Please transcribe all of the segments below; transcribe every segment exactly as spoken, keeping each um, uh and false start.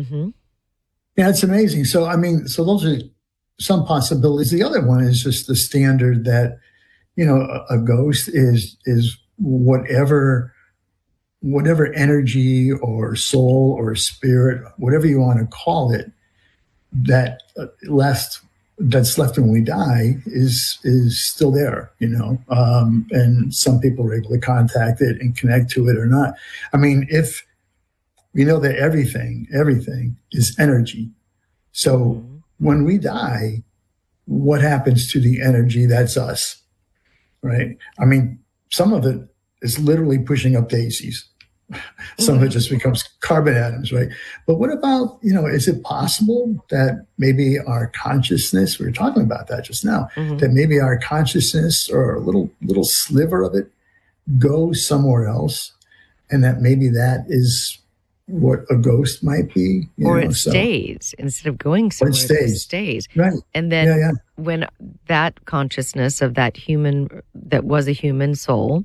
Mm-hmm. Yeah, it's amazing. So, I mean, so those are some possibilities. The other one is just the standard that, you know, a, a ghost is is whatever whatever energy or soul or spirit, whatever you want to call it, that uh, left that's left when we die is is still there, you know. Um, and some people are able to contact it and connect to it or not. I mean, if we know that everything everything is energy, so Mm-hmm. when we die, what happens to the energy? That's us, right? I mean, some of it is literally pushing up daisies. Some of it just becomes carbon atoms, right? But what about, you know, is it possible that maybe our consciousness, we were talking about that just now, Mm-hmm. that maybe our consciousness or a little little sliver of it goes somewhere else, and that maybe that is what a ghost might be, you Or know? it So, stays instead of going or it somewhere, it just stays. stays. Right. And then Yeah, yeah. when that consciousness of that human, that was a human soul,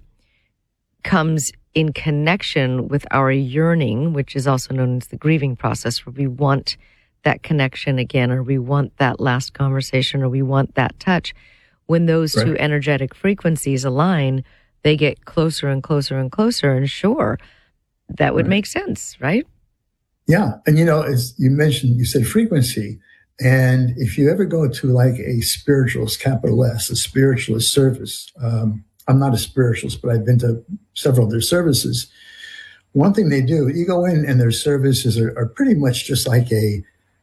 comes in connection with our yearning, which is also known as the grieving process, where we want that connection again, or we want that last conversation, or we want that touch. When those two Right. energetic frequencies align, they get closer and closer and closer. And sure, that would Right. make sense, right? Yeah. And, you know, as you mentioned, you said frequency. And if you ever go to like a spiritualist, capital S, a spiritualist service, um, I'm not a spiritualist, but I've been to several of their services. One thing they do, you go in and their services are, are pretty much just like a,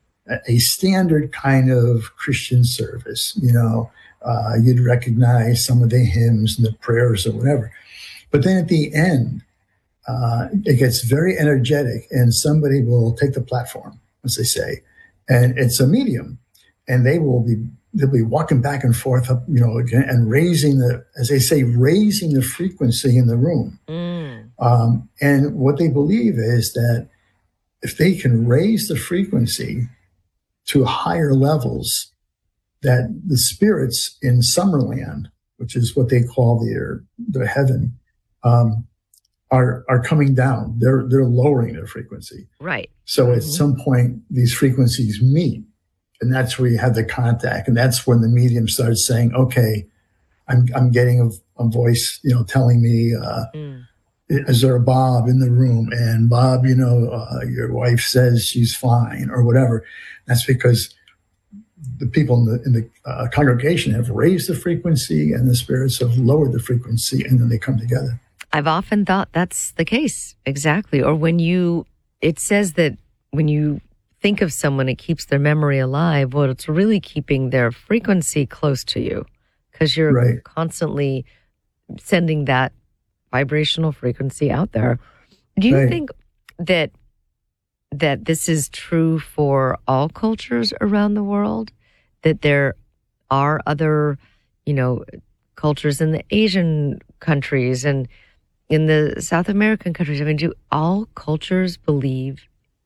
a standard kind of Christian service. You know, uh, you'd recognize some of the hymns and the prayers or whatever. But then at the end, uh, it gets very energetic and somebody will take the platform, as they say, and it's a medium, and they will be they'll be walking back and forth up, you know, again, and raising the, as they say, raising the frequency in the room. Mm. Um, and what they believe is that if they can raise the frequency to higher levels, that the spirits in Summerland, which is what they call their their heaven, um, are are coming down. They're they're lowering their frequency. Right. So at Mhm. some point, these frequencies meet, and that's where you have the contact, and that's when the medium starts saying, "Okay, I'm I'm getting a, a voice, you know, telling me, uh, Mm. is there a Bob in the room? And Bob, you know, uh, your wife says she's fine, or whatever." That's because the people in the in the uh, congregation have raised the frequency, and the spirits have lowered the frequency, and then they come together. I've often thought that's the case. Exactly. Or when you, it says that when you think of someone, it keeps their memory alive. Well, it's really keeping their frequency close to you because you're Right. constantly sending that vibrational frequency out there. Do you Right. think that that this is true for all cultures around the world? That there are other, you know, cultures in the Asian countries and in the South American countries? I mean, do all cultures believe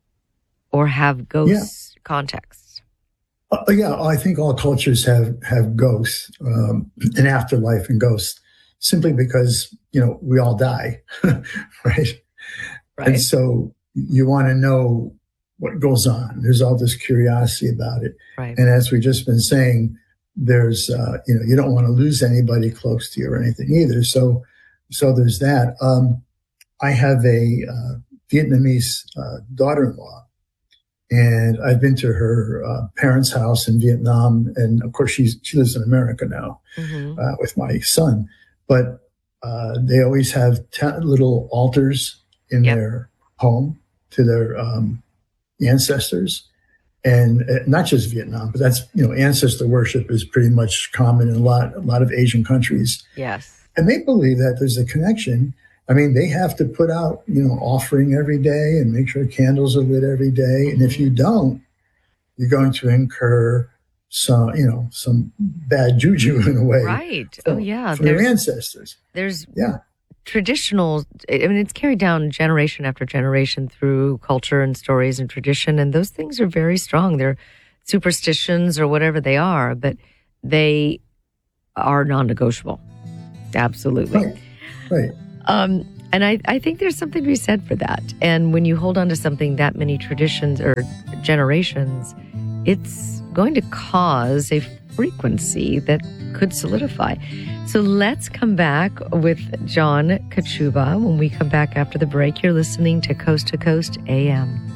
or have ghost contexts? Uh, yeah, I think all cultures have have ghosts, um, an afterlife and ghosts, simply because, you know, we all die, right? Right. And so you want to know what goes on. There's all this curiosity about it. Right. And as we've just been saying, there's, uh, you know, you don't want to lose anybody close to you or anything either. So, so there's that. Um, I have a uh, Vietnamese uh, daughter-in-law, and I've been to her uh, parents' house in Vietnam. And of course, she's, she lives in America now Mm-hmm. uh, with my son. But uh, they always have t- little altars in Yep. their home to their um, ancestors. And uh, not just Vietnam, but that's, you know, ancestor worship is pretty much common in a lot, a lot of Asian countries. Yes. And they believe that there's a connection. I mean, they have to put out, you know, offering every day and make sure candles are lit every day. And if you don't, you're going to incur some, you know, some bad juju in a way. Right. For, Oh, yeah. for your There's, ancestors. there's Yeah. traditional, I mean, it's carried down generation after generation through culture and stories and tradition. And those things are very strong. They're superstitions or whatever they are, but they are non-negotiable. Absolutely. Right. Right. Um, And I, I think there's something to be said for that. And when you hold on to something that many traditions or generations, it's going to cause a frequency that could solidify. So let's come back with John Kachuba when we come back after the break. You're listening to Coast to Coast A M.